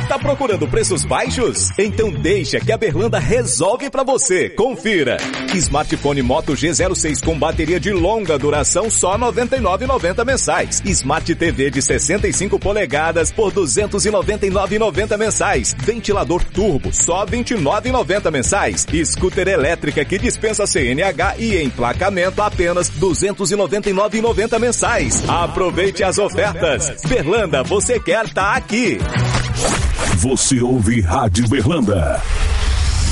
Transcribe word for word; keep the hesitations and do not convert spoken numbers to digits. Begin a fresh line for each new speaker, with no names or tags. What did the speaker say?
Tá procurando preços baixos? Então deixa que a Berlanda resolve pra você. Confira. Smartphone Moto G zero seis com bateria de longa duração só noventa e nove reais e noventa centavos mensais. Smart T V de sessenta e cinco polegadas por duzentos e noventa e nove reais e noventa centavos mensais. Ventilador turbo só vinte e nove reais e noventa centavos mensais. Scooter elétrica que dispensa C N H e emplacamento apenas duzentos e noventa e nove reais e noventa centavos mensais. Aproveite as ofertas. Berlanda, você quer tá aqui.
Você ouve Rádio Berlanda.